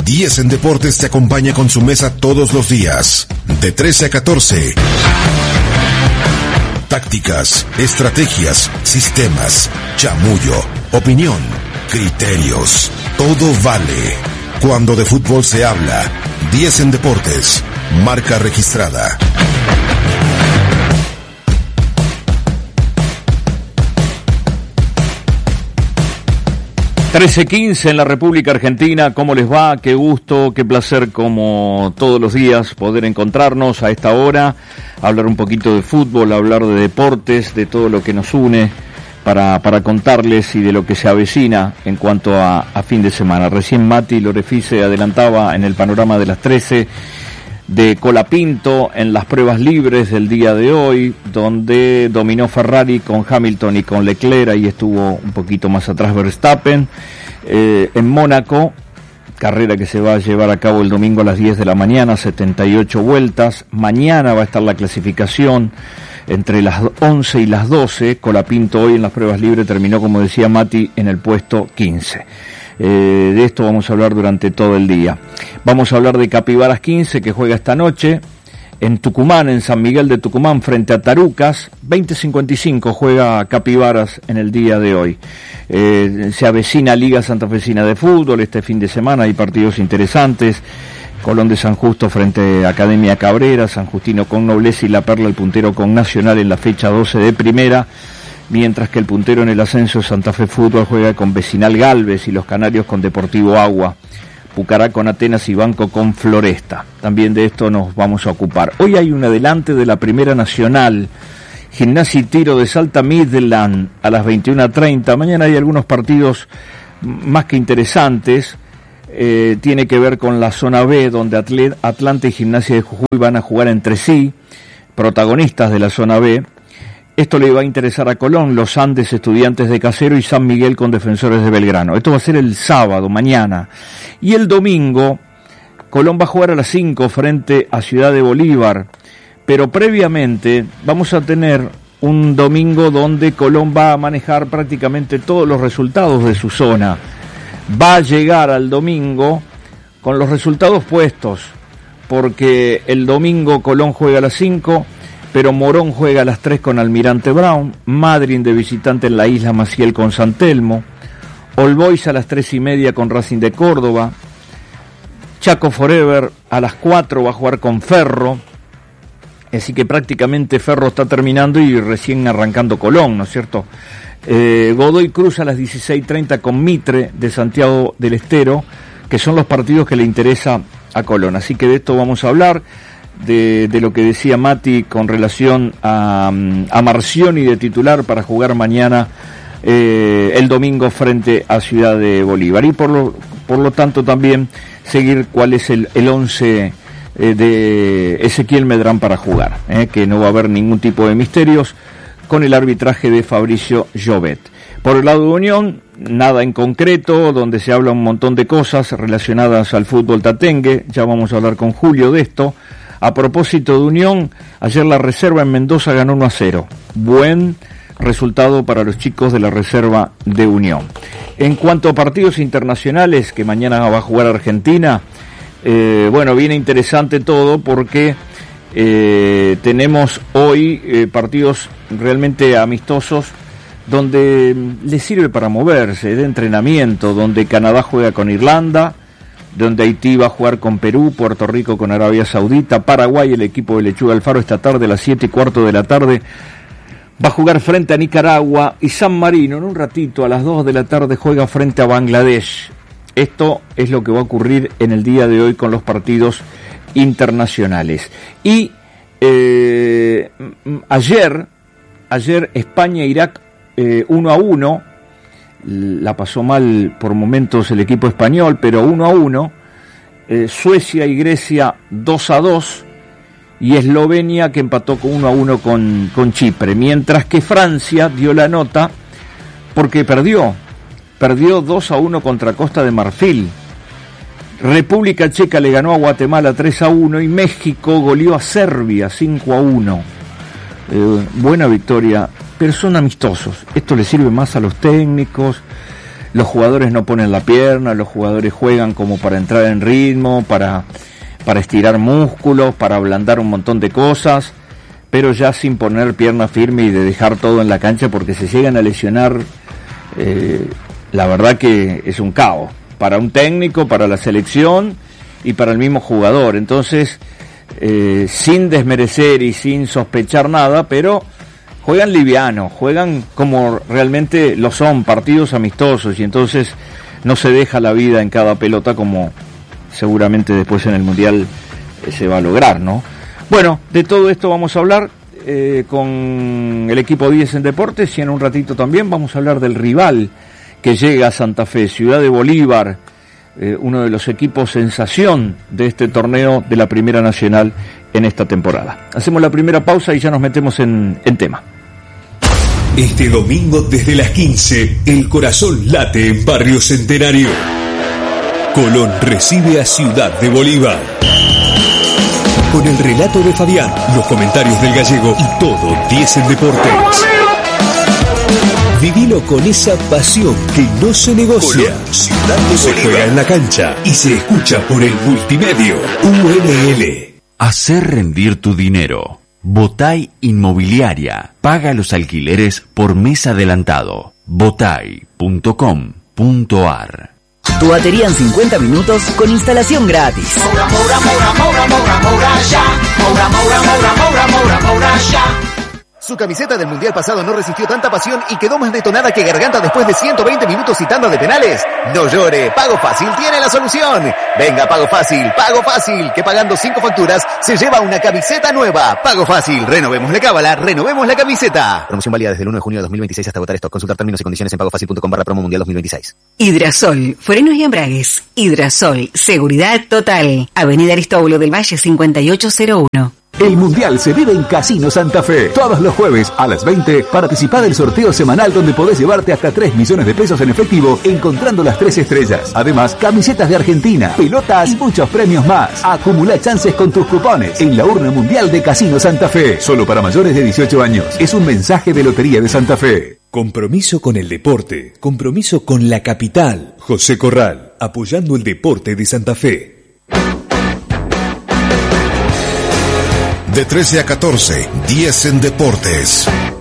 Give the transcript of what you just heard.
10 en Deportes te acompaña con su mesa todos los días, de 13 a 14. Tácticas, estrategias, sistemas, chamullo, opinión, criterios. Todo vale. Cuando de fútbol se habla, 10 en Deportes, marca registrada. (13:15) en la República Argentina. ¿Cómo les va? Qué gusto, qué placer, como todos los días, poder encontrarnos a esta hora, hablar un poquito de fútbol, hablar de deportes, de todo lo que nos une, para contarles y de lo que se avecina en cuanto a fin de semana. Recién Mati Lorefice adelantaba en el panorama de las 13 de Colapinto en las pruebas libres del día de hoy, donde dominó Ferrari con Hamilton y con Leclerc. Ahí estuvo un poquito más atrás Verstappen. En Mónaco, carrera que se va a llevar a cabo el domingo a las 10 de la mañana, 78 vueltas. Mañana va a estar la clasificación entre las 11 y las 12. Colapinto hoy en las pruebas libres terminó, como decía Mati, en el puesto 15. De esto vamos a hablar durante todo el día. Vamos a hablar de Capibaras 15, que juega esta noche en Tucumán, en San Miguel de Tucumán, frente a Tarucas. 20:55 juega Capibaras en el día de hoy. Se avecina Liga Santafesina de Fútbol este fin de semana, hay partidos interesantes. Colón de San Justo frente a Academia Cabrera, San Justino con Nobleza y La Perla, el puntero, con Nacional en la fecha 12 de primera. Mientras que el puntero en el ascenso, Santa Fe Fútbol, juega con Vecinal Galvez y los Canarios con Deportivo Agua. Pucará con Atenas y Banco con Floresta. También de esto nos vamos a ocupar. Hoy hay un adelante de la Primera Nacional, Gimnasia y Tiro de Salta Midland a las 21:30. Mañana hay algunos partidos más que interesantes. Tiene que ver con la zona B, donde Atlante y Gimnasia de Jujuy van a jugar entre sí, protagonistas de la zona B. Esto le va a interesar a Colón, Los Andes, Estudiantes de Casero y San Miguel con Defensores de Belgrano. Esto va a ser el sábado, mañana. Y el domingo, Colón va a jugar a las 5 frente a Ciudad de Bolívar. Pero previamente vamos a tener un domingo donde Colón va a manejar prácticamente todos los resultados de su zona. Va a llegar al domingo con los resultados puestos, porque el domingo Colón juega a las 5, pero Morón juega a las 3 con Almirante Brown, Madryn de visitante en la Isla Maciel con San Telmo, All Boys a las 3:30 con Racing de Córdoba, Chaco Forever a las 4 va a jugar con Ferro, así que prácticamente Ferro está terminando y recién arrancando Colón, ¿no es cierto? Godoy Cruz a las 16:30 con Mitre de Santiago del Estero, que son los partidos que le interesa a Colón. Así que de esto vamos a hablar, de lo que decía Mati con relación a Marcioni de titular para jugar mañana el domingo frente a Ciudad de Bolívar. Y por lo tanto también seguir cuál es el 11 de Ezequiel Medrán para jugar, que no va a haber ningún tipo de misterios, con el arbitraje de Fabricio Llobet. Por el lado de Unión, nada en concreto, donde se habla un montón de cosas relacionadas al fútbol tatengue. Ya vamos a hablar con Julio de esto. A propósito de Unión, ayer la reserva en Mendoza ganó 1-0. Buen resultado para los chicos de la reserva de Unión. En cuanto a partidos internacionales, que mañana va a jugar Argentina, viene interesante todo, porque tenemos hoy partidos realmente amistosos, donde les sirve para moverse, de entrenamiento, donde Canadá juega con Irlanda, donde Haití va a jugar con Perú, Puerto Rico con Arabia Saudita, Paraguay, el equipo de Lechuga Alfaro esta tarde a las 7:15 de la tarde va a jugar frente a Nicaragua, y San Marino en un ratito a las 2 de la tarde juega frente a Bangladesh. Esto es lo que va a ocurrir en el día de hoy con los partidos internacionales. Y ayer España-Irak 1-1, la pasó mal por momentos el equipo español, pero 1-1, Suecia y Grecia 2-2, y Eslovenia que empató con 1-1 con Chipre, mientras que Francia dio la nota porque perdió 2-1 contra Costa de Marfil. República Checa le ganó a Guatemala 3-1 y México goleó a Serbia 5-1. Buena victoria, pero son amistosos. Esto le sirve más a los técnicos, los jugadores no ponen la pierna, los jugadores juegan como para entrar en ritmo, para estirar músculos, para ablandar un montón de cosas, pero ya sin poner pierna firme y de dejar todo en la cancha, porque se llegan a lesionar, la verdad que es un caos para un técnico, para la selección y para el mismo jugador. Entonces, sin desmerecer y sin sospechar nada, pero juegan liviano, juegan como realmente lo son, partidos amistosos, y entonces no se deja la vida en cada pelota como seguramente después en el Mundial se va a lograr, ¿no? Bueno, de todo esto vamos a hablar con el equipo 10 en Deportes, y en un ratito también vamos a hablar del rival que llega a Santa Fe, Ciudad de Bolívar, uno de los equipos sensación de este torneo de la Primera Nacional en esta temporada. Hacemos la primera pausa y ya nos metemos en tema. Este domingo desde las 15, el corazón late en Barrio Centenario. Colón recibe a Ciudad de Bolívar. Con el relato de Fabián, los comentarios del gallego y todo 10 en Deportes. Vivilo con esa pasión que no se negocia. Colón, Ciudad de Bolívar. Se juega en la cancha y se escucha por el multimedio UNL. Hacer rendir tu dinero. Botay Inmobiliaria. Paga los alquileres por mes adelantado. Botay.com.ar. Tu batería en 50 minutos con instalación gratis. Su camiseta del Mundial pasado no resistió tanta pasión y quedó más detonada que Garganta después de 120 minutos y tanda de penales. No llore, Pago Fácil tiene la solución. Venga, Pago Fácil, que pagando 5 facturas se lleva una camiseta nueva. Pago Fácil, renovemos la cábala, renovemos la camiseta. Promoción válida desde el 1 de junio de 2026 hasta agotar stock. Consultar términos y condiciones en pagofacil.com/promo mundial 2026. Hidrasol, frenos y embragues. Hidrasol, seguridad total. Avenida Aristóbulo del Valle 5801. El Mundial se vive en Casino Santa Fe. Todos los jueves a las 20, participa del sorteo semanal donde podés llevarte hasta 3 millones de pesos en efectivo encontrando las 3 estrellas. Además, camisetas de Argentina, pelotas y muchos premios más. Acumula chances con tus cupones en la urna mundial de Casino Santa Fe. Solo para mayores de 18 años. Es un mensaje de Lotería de Santa Fe. Compromiso con el deporte. Compromiso con la capital. José Corral, apoyando el deporte de Santa Fe. De 13 a 14, 10 en Deportes.